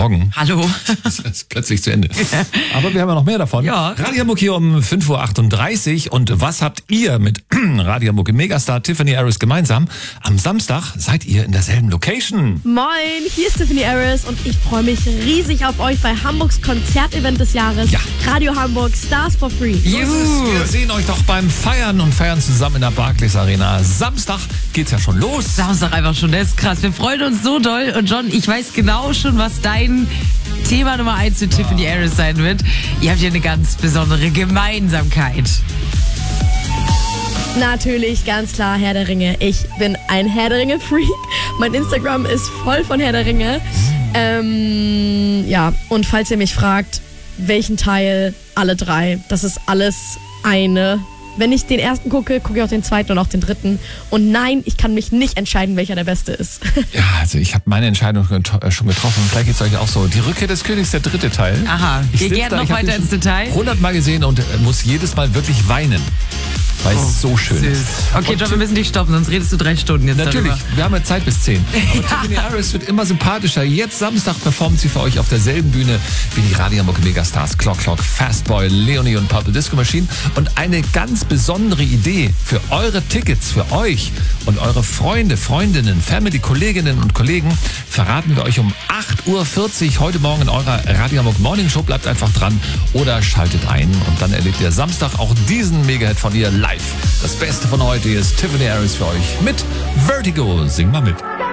Morgen. Hallo. Das ist plötzlich zu Ende. Aber wir haben ja noch mehr davon. Ja. Radio Hamburg hier um 5.38 Uhr. Und was habt ihr mit Radio Hamburg Megastar Tiffany Harris gemeinsam? Am Samstag seid ihr in derselben Location. Moin, hier ist Tiffany Harris und ich freue mich riesig auf euch bei Hamburgs Konzertevent des Jahres. Ja. Radio Hamburg Stars for Free. So ist es. Wir sehen euch doch beim Feiern und feiern zusammen in der Barclays Arena. Samstag geht's ja schon los. Samstag einfach schon, das ist krass. Wir freuen uns so doll. Und John, ich weiß genau schon, was dein Thema Nummer 1 mit Tiffany Harris sein wird. Ihr habt ja eine ganz besondere Gemeinsamkeit. Natürlich, ganz klar, Herr der Ringe. Ich bin ein Herr der Ringe-Freak. Mein Instagram ist voll von Herr der Ringe. Ja, und falls ihr mich fragt, welchen Teil, alle 3, das ist alles eine. Wenn ich den ersten gucke, gucke ich auch den zweiten und auch den dritten. Und nein, ich kann mich nicht entscheiden, welcher der beste ist. Ja, also ich habe meine Entscheidung schon getroffen. Und vielleicht geht's euch auch so. Die Rückkehr des Königs, der 3. Teil. Aha, wir gehen noch weiter ins Detail. 100 Mal gesehen und muss jedes Mal wirklich weinen. Weil es so schön ist. Okay, John, wir müssen dich stoppen, sonst redest du 3 Stunden jetzt Natürlich, darüber. wir haben ja Zeit bis 10. Aber Tiffany Harris wird immer sympathischer. Jetzt Samstag performt sie für euch auf derselben Bühne wie die Radio Hamburg Megastars Clock, Fastboy, Leonie und Purple Disco Machine. Und eine ganz besondere Idee für eure Tickets, für euch und eure Freunde, Freundinnen, Family, Kolleginnen und Kollegen verraten wir euch um 8.40 Uhr heute Morgen in eurer Radio Hamburg Morning Show. Bleibt einfach dran oder schaltet ein und dann erlebt ihr Samstag auch diesen Mega-Hit von ihr live. Das Beste von heute ist Tiffany Harris für euch mit Vertigo. Sing mal mit.